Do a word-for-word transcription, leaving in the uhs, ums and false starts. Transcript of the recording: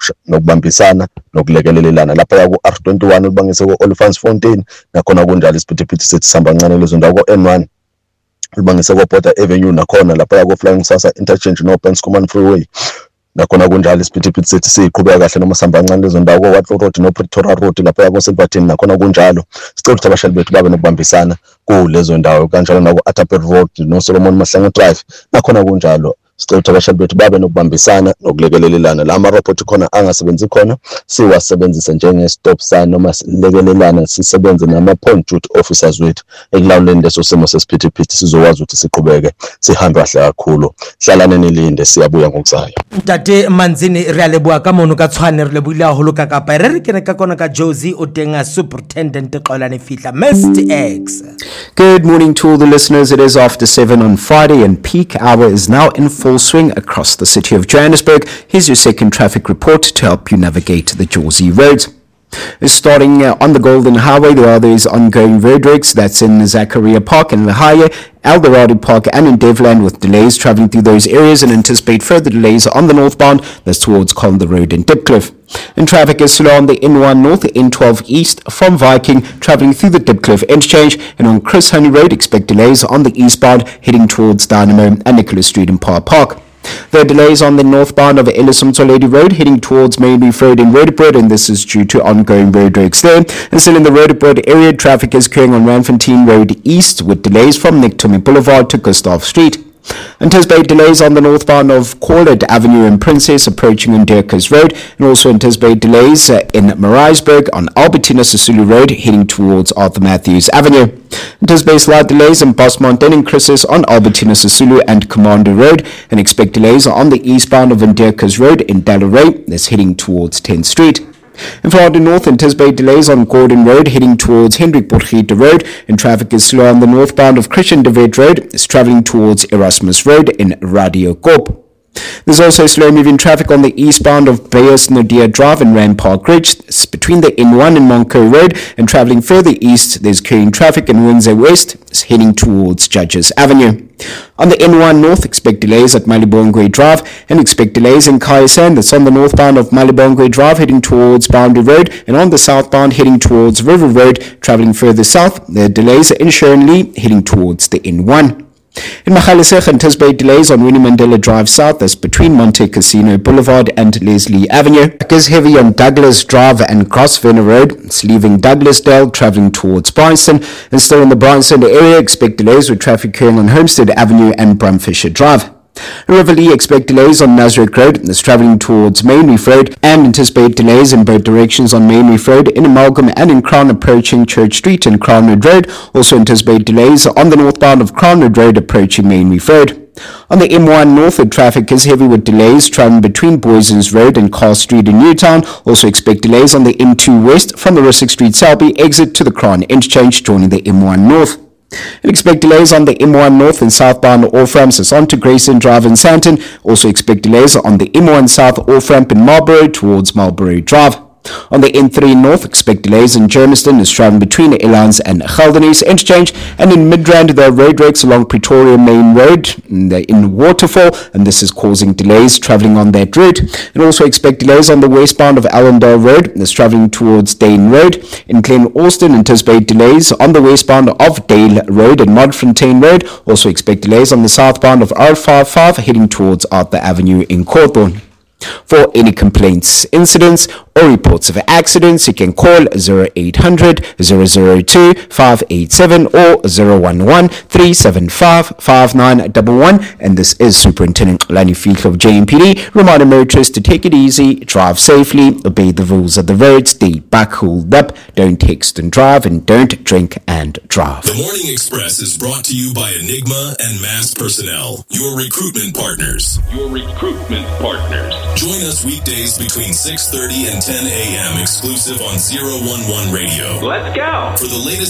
kabusha nokubambisana nokulekelelelana lapha ku R twenty-one ulibangise ku Olifantsfontein nakhona kunjalo isiphithiphithi sethi sihamba kancane lezo ndawo ku N one ulibangise ku Border Avenue nakhona lapha ku Flying Sasa Interchange no Bankscoman Freeway nakhona kunjalo isiphithiphithi sethi siqhubeka kahle noma sihamba kancane lezo ndawo ku Watlo Road no Pretoria Road lapha ku Silverton nakhona kunjalo sicela ukuthi abashayeli bethu babe nokubambisana kulezo ndawo kanjalo na ku Atterbury Road no Solomon Mahlangu Drive nakhona kunjalo sicela ukuthi abashayeli bethu babe nokubambisana nokulekelelelana la amarobot khona angasebenzi khona siwasebenzise njenge stop sign noma silekelelana sisebenze nama point duty officers wethu ekulawuleni leso simo sesiphithiphithi sizokwazi ukuthi siqhubeke sihambe kahle kakhulu hlalane nilinde siyabuya ngokuzayo Ntate Manzini re a leboha ka mono ka tshwane re lebohile haholo ka kapa re re kene ka kona ka Josie o tenga superintendent Xolani Fihla Mister X. Good morning to all the listeners. It is after seven on Friday and peak hour is now in full swing across the city of Johannesburg. Here's your second traffic report to help you navigate the Josie roads. Starting uh, on the Golden Highway, there are those ongoing roadworks. That's in Zachariah Park and Lahaya, Eldorado Park and in Devland with delays travelling through those areas, and anticipate further delays on the northbound. That's towards Colander Road and Dipcliff. And traffic is slow on the N one North, N twelve East from Viking travelling through the Dipcliff interchange, and on Chris Honey Road expect delays on the eastbound heading towards Dynamo and Nicholas Street in Park Park. There are delays on the northbound of Ellis Mtoledi Road heading towards Main Reef Road in Roodepoort, and this is due to ongoing roadworks there. And still in the Roodepoort area, traffic is occurring on Randfontein Road East with delays from Nick Tommy Boulevard to Gustav Street. Anticipate delays on the northbound of Corlett Avenue and Princess approaching Ndirkus Road, and also anticipate delays uh, in Maritzburg on Albertina Sisulu Road heading towards Arthur Matthews Avenue. Anticipate slight delays in Bosmont and Chrysis on Albertina Sisulu and Commander Road, and expect delays on the eastbound of Ndirkus Road in Dalleray that's heading towards tenth Street. And further north, anticipate delays on Gordon Road heading towards Hendrik Potgieter Road, and traffic is slow on the northbound of Christian de Wet Road. It's travelling towards Erasmus Road in Radio Koop. There's also slow moving traffic on the eastbound of Bayers Nadia Drive and Rand Park Ridge. It's between the N one and Monco Road, and travelling further east, there's current traffic in Windsor West. It's heading towards Judges Avenue. On the N one North, expect delays at Malibongwe Drive, and expect delays in Kayasan. That's on the northbound of Malibongwe Drive heading towards Boundary Road, and on the southbound heading towards River Road. Travelling further south, there are delays in Shirley heading towards the N one. In Magaliesburg, anticipate delays on Winnie Mandela Drive South, that's between Monte Casino Boulevard and Leslie Avenue. It is heavy on Douglas Drive and Grosvenor Road. It's leaving Douglasdale, travelling towards Bryanston. And still in the Bryanston area, expect delays with traffic occurring on Homestead Avenue and Brumfisher Drive. Riverlea, expect delays on Nazareth Road that's travelling towards Main Reef Road, and anticipate delays in both directions on Main Reef Road in Amalgam and in Crown approaching Church Street and Crown Road Road. Also anticipate delays on the northbound of Crown Road Road approaching Main Reef Road. On the M one North, the traffic is heavy with delays travelling between Boysons Road and Carl Street in Newtown. Also expect delays on the M two West from the Russick Street Selby exit to the Crown interchange joining the M one North. And expect delays on the M one North and southbound off-ramps as on to Grayson Drive in Sandton. Also expect delays on the M one South off-ramp in Marlborough towards Marlborough Drive. On the N three North, expect delays in Germiston as travelling between Elands and Geldenhuys interchange, and in Midrand there are roadworks along Pretoria Main Road in, the, in Waterfall, and this is causing delays travelling on that route. And also expect delays on the westbound of Allendale Road that's travelling towards Dane Road. In Glen Austin, anticipate delays on the westbound of Dale Road and Modfontein Road. Also expect delays on the southbound of R fifty-five heading towards Arthur Avenue in Courtbourne. For any complaints, incidents, or reports of accidents, you can call zero eight hundred, zero zero two, five eight seven or zero one one, three seven five, five nine one one. And this is Superintendent Xolani Fihla of J M P D, reminding motorists to take it easy, drive safely, obey the rules of the road, stay back, hold up, don't text and drive, and don't drink and drive. The Morning Express is brought to you by Enigma and Mass Personnel, your recruitment partners. Your recruitment partners. Join us weekdays between six thirty and ten a.m. exclusive on zero one one Radio. Let's go. For the latest